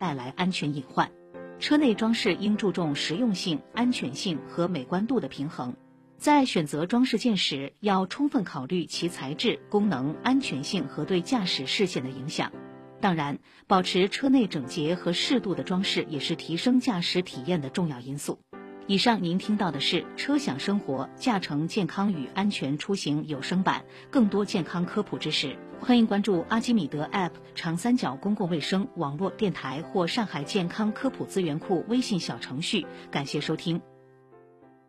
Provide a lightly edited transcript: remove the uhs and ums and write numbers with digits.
带来安全隐患。车内装饰应注重实用性、安全性和美观度的平衡。在选择装饰件时，要充分考虑其材质、功能、安全性和对驾驶视线的影响。当然，保持车内整洁和适度的装饰也是提升驾驶体验的重要因素。以上您听到的是车享生活驾乘健康与安全出行有声版，更多健康科普知识，欢迎关注阿基米德 App、长三角公共卫生网络电台或上海健康科普资源库微信小程序。感谢收听。